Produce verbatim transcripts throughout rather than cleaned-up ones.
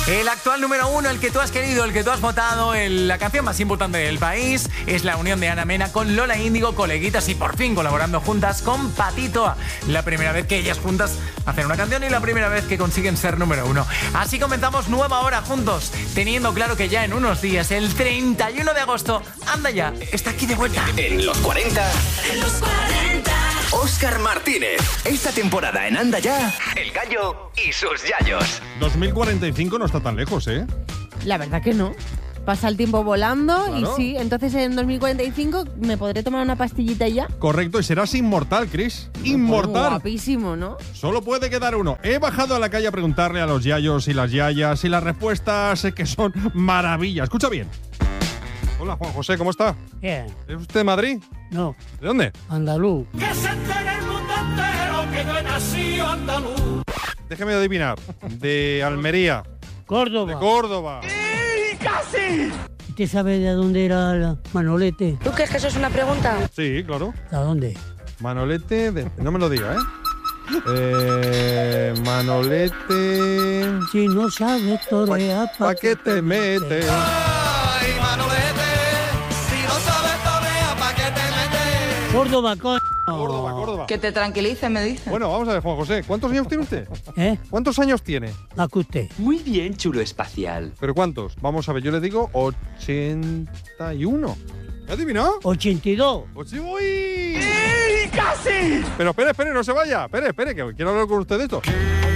El actual número uno, el que tú has querido, el que tú has votado, el, la canción más importante del país, es la unión de Ana Mena con Lola Índigo, coleguitas y por fin colaborando juntas con Patito. La primera vez que ellas juntas hacen una canción y la primera vez que consiguen ser número uno. Así comenzamos nueva hora juntos, teniendo claro que ya en unos días, el treinta y uno de agosto, anda ya, está aquí de vuelta. En los cuarenta. En los cuarenta. Óscar Martínez. Esta temporada en Anda Ya, El Gallo y sus Yayos. dos mil cuarenta y cinco no está tan lejos, ¿eh? La verdad que no. Pasa el tiempo volando. Claro. Y sí, entonces en dos mil cuarenta y cinco me podré tomar una pastillita y ya. Correcto, y serás inmortal, Chris. Inmortal. Guapísimo, ¿no? Solo puede quedar uno. He bajado a la calle a preguntarle a los yayos y las yayas y las respuestas es que son maravillas. Escucha bien. Hola, Juan José, ¿cómo está? Bien. ¿Es usted de Madrid? No. ¿De dónde? Andaluz. Que se entere el mundo entero que yo he nacido andaluz. Déjeme adivinar. De Almería. Córdoba. De Córdoba. ¡Y casi! ¿Usted sabe de dónde era la Manolete? ¿Tú crees que eso es una pregunta? Sí, claro. ¿De dónde? Manolete de... No me lo diga, ¿eh? Eh, Manolete... Si no sabes torear, ¿Pa' qué te metes? ¡Ay, Manolete! Si no sabes torear, ¿pa' qué te metes? Córdoba, coño. Córdoba, Córdoba. Que te tranquilice, me dice. Bueno, vamos a ver, Juan José. ¿Cuántos años tiene usted? ¿Eh? ¿Cuántos años tiene? La que usted. Muy bien, chulo espacial. ¿Pero cuántos? Vamos a ver, yo le digo ochenta y uno. ¿Me adivinó? ochenta y dos. ¡Pues sí voy! ¡Y casi! Pero espere, espere, no se vaya. Espere, espere, que quiero hablar con usted de esto.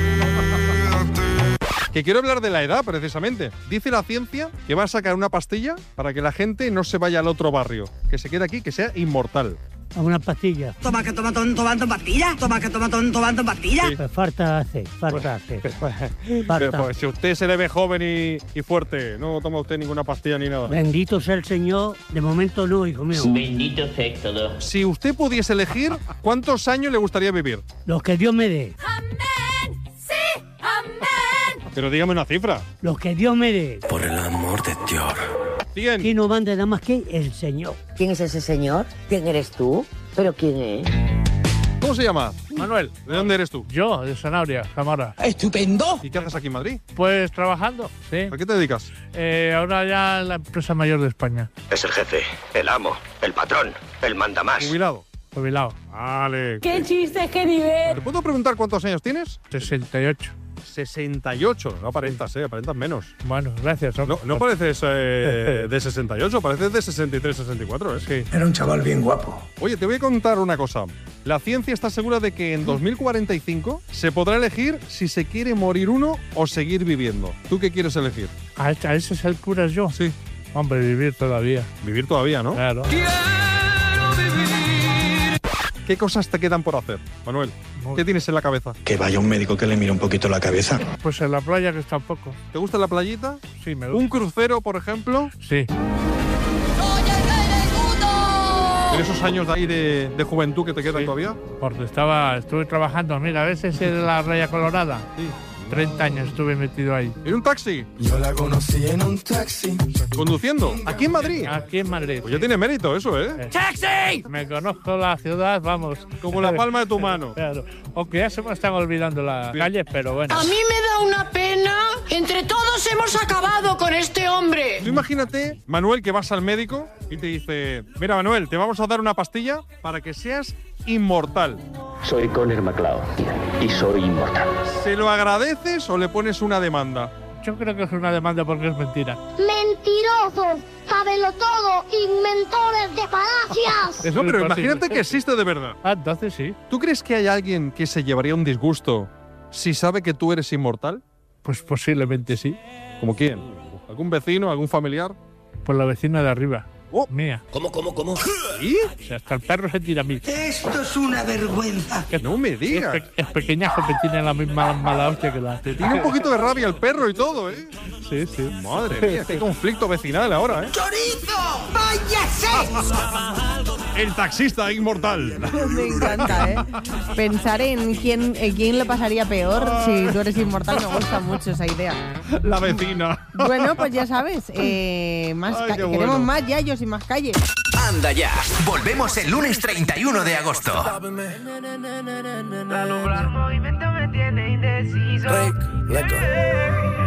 Que quiero hablar de la edad, precisamente. Dice la ciencia que va a sacar una pastilla para que la gente no se vaya al otro barrio. Que se quede aquí, que sea inmortal. A una pastilla. Toma que toma ton, tomando pastillas. Toma que toma ton, tomando pastillas. Sí. Pues falta hace, falta hace. Pero, Falta. pues, si usted se le ve joven y, y fuerte, no toma usted ninguna pastilla ni nada. Bendito sea el Señor. De momento no, hijo mío. Bendito sea todo. Si usted pudiese elegir, ¿cuántos años le gustaría vivir? Los que Dios me dé. Pero dígame una cifra. Los que Dios me dé. Por el amor de Dios. cien. Aquí no manda nada más que el Señor. ¿Quién es ese señor? ¿Quién eres tú? ¿Pero quién es? ¿Cómo se llama? Manuel. ¿De dónde eres tú? Yo, de Sanabria, Zamora. ¡Estupendo! ¿Y qué haces aquí en Madrid? Pues trabajando, sí. ¿A qué te dedicas? Eh, ahora ya en la empresa mayor de España. Es el jefe, el amo, el patrón, el mandamás. Jubilado. Jubilado. Vale. ¡Qué chistes, qué nivel! ¿Te puedo preguntar cuántos años tienes? sesenta y ocho. sesenta y ocho. No aparentas, ¿eh? Aparentas menos. Bueno, gracias. No, no pareces eh, de sesenta y ocho, pareces de sesenta y tres, sesenta y cuatro, ¿eh? Sí. Era un chaval bien guapo. Oye, te voy a contar una cosa. La ciencia está segura de que en dos mil cuarenta y cinco se podrá elegir si se quiere morir uno o seguir viviendo. ¿Tú qué quieres elegir? ¿A, a ese es el cura yo? Sí. Hombre, vivir todavía. Vivir todavía, ¿no? Claro. ¿Qué cosas te quedan por hacer, Manuel? ¿Qué tienes en la cabeza? Que vaya un médico que le mire un poquito la cabeza. Pues en la playa que está un poco. ¿Te gusta la playita? Sí, me gusta. ¿Un crucero, por ejemplo? Sí. ¿En esos años de ahí de, de juventud que te quedan Sí. todavía? Porque estaba, estuve trabajando, mira, a veces en la Raya Colorada. Sí. treinta años estuve metido ahí. ¿En un taxi? Yo la conocí en un taxi. ¿Conduciendo? ¿Aquí en Madrid? Aquí en Madrid. Pues ya tiene mérito eso, ¿eh? ¡Taxi! Me conozco la ciudad, vamos. Como la palma de tu mano. Claro. Aunque ya se me están olvidando las calles, pero bueno. A mí me da una pena. Entre todos hemos acabado con este hombre. Tú imagínate, Manuel, que vas al médico y te dice: mira, Manuel, te vamos a dar una pastilla para que seas inmortal. Soy Connor McLeod y soy inmortal. ¿Se lo agradeces o le pones una demanda? Yo creo que es una demanda porque es mentira. Mentirosos, sábelo todo, inventores de falacias. No, pero imposible. imagínate que existe de verdad. Ah, entonces sí. ¿Tú crees que hay alguien que se llevaría un disgusto si sabe que tú eres inmortal? Pues posiblemente sí. ¿Como quién? ¿Algún vecino, algún familiar? Por la vecina de arriba. Oh. Mía. ¿Cómo, cómo, cómo? ¿Y? O sea, hasta el perro se tira a mí. Esto es una vergüenza. No me Es, digas. pe- es pequeñajo que tiene la misma mala hostia que la... Te tiene un poquito de rabia el perro y todo, ¿eh? Sí, sí. Madre mía, qué conflicto vecinal ahora, ¿eh? ¡Chorizo! ¡Váyase! El taxista inmortal. Me encanta, ¿eh? Pensar en quién, en quién le pasaría peor si tú eres inmortal, me gusta mucho esa idea. La vecina. Bueno, pues ya sabes, eh, más Ay, ca- qué queremos bueno. más yayos y más calles. Anda Ya. Volvemos el lunes treinta y uno de agosto. Movimiento me tiene indeciso. Break, let go.